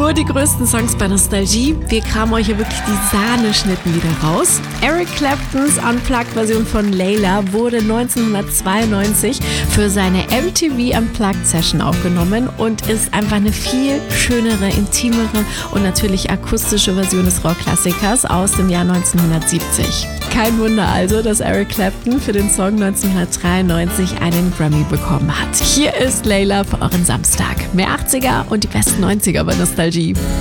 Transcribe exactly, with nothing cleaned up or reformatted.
Nur die größten Songs bei Nostalgie. Wir kramen euch hier wirklich die Sahneschnitten wieder raus. Eric Claptons Unplugged-Version von Layla wurde neunzehnhundertzweiundneunzig für seine M T V Unplugged-Session aufgenommen und ist einfach eine viel schönere, intimere und natürlich akustische Version des Rockklassikers aus dem Jahr neunzehnhundertsiebzig. Kein Wunder also, dass Eric Clapton für den Song neunzehnhundertdreiundneunzig einen Grammy bekommen hat. Hier ist Layla für euren Samstag. Mehr achtziger und die besten neunziger bei Nostalgie.